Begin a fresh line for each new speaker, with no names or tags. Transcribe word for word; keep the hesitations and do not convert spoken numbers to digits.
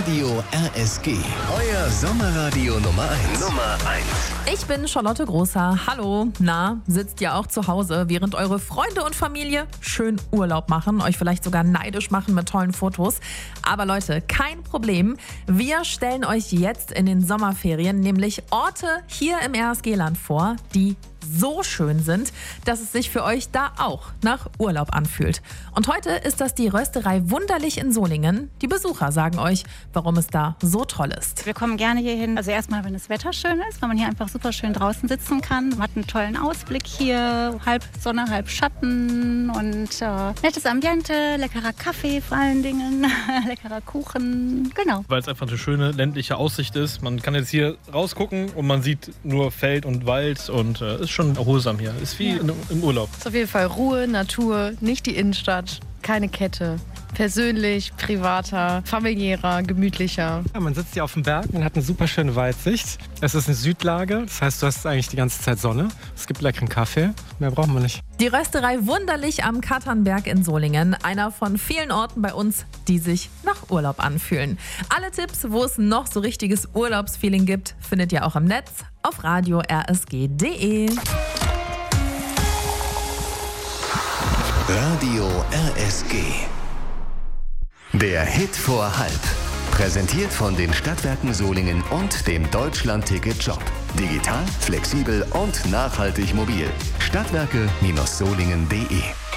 Radio R S G. Euer Sommerradio Nummer eins. Nummer eins.
Ich bin Charlotte Großer. Hallo. Na, sitzt ihr auch zu Hause, während eure Freunde und Familie schön Urlaub machen, euch vielleicht sogar neidisch machen mit tollen Fotos. Aber Leute, kein Problem. Wir stellen euch jetzt in den Sommerferien nämlich Orte hier im R S G-Land vor, die so schön sind, dass es sich für euch da auch nach Urlaub anfühlt. Und heute ist das die Rösterei Wunderlich in Solingen. Die Besucher sagen euch, warum es da so toll ist.
Wir kommen gerne hier hin. Also erstmal, wenn das Wetter schön ist, weil man hier einfach super schön draußen sitzen kann. Man hat einen tollen Ausblick hier, halb Sonne, halb Schatten und äh, nettes Ambiente, leckerer Kaffee vor allen Dingen, leckerer Kuchen, genau.
Weil es einfach eine schöne ländliche Aussicht ist. Man kann jetzt hier rausgucken und man sieht nur Feld und Wald und äh, ist schon erholsam hier. Ist wie ja. in, im Urlaub.
Ist auf jeden Fall Ruhe, Natur, nicht die Innenstadt, keine Kette. Persönlich, privater, familiärer, gemütlicher.
Ja, man sitzt hier auf dem Berg und hat eine super schöne Weitsicht. Es ist eine Südlage, das heißt, du hast eigentlich die ganze Zeit Sonne. Es gibt leckeren Kaffee, mehr brauchen wir nicht.
Die Rösterei Wunderlich am Katternberg in Solingen, einer von vielen Orten bei uns, die sich nach Urlaub anfühlen. Alle Tipps, wo es noch so richtiges Urlaubsfeeling gibt, findet ihr auch im Netz auf radio r s g punkt d e.
Radio R S G. Der Hit vor halb. Präsentiert von den Stadtwerken Solingen und dem Deutschland-Ticket-Shop. Digital, flexibel und nachhaltig mobil. Stadtwerke Solingen punkt d e